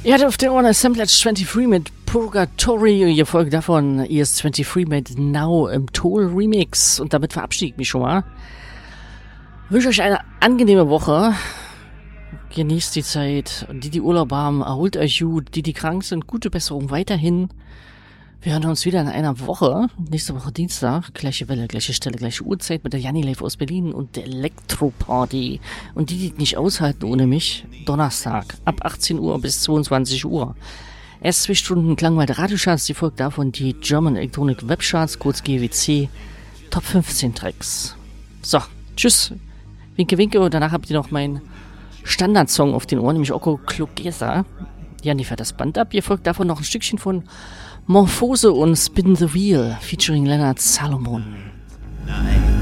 Ihr hattet auf den Ohren Assemblage 23 mit Purgatory. Ihr folgt davon ES23 mit Now im Tool Remix. Und damit verabschiede ich mich schon mal. Wünsche euch eine angenehme Woche. Genießt die Zeit. Die Urlaub haben, erholt euch gut. Die krank sind, gute Besserung weiterhin. Wir hören uns wieder in einer Woche. Nächste Woche Dienstag. Gleiche Welle, gleiche Stelle, gleiche Uhrzeit mit der Janni Live aus Berlin und der Elektroparty. Und die nicht aushalten ohne mich, Donnerstag ab 18 Uhr bis 22 Uhr. Erst 2 Stunden Klangwald Radiocharts, die folgt davon die German Electronic Webcharts, kurz GWC, Top 15 Tracks. So, tschüss. Winke, winke. Und danach habt ihr noch meinen Standardsong auf den Ohren, nämlich Oko Klogesa. Janni fährt das Band ab. Ihr folgt davon noch ein Stückchen von Morphose und Spin the Wheel featuring Leonard Salomon.